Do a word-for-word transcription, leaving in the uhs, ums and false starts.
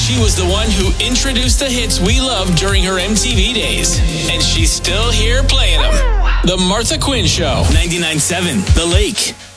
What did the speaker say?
She was the one who introduced the hits we loved during her M T V days. And she's still here playing them. The Martha Quinn Show. ninety-nine point seven The Lake.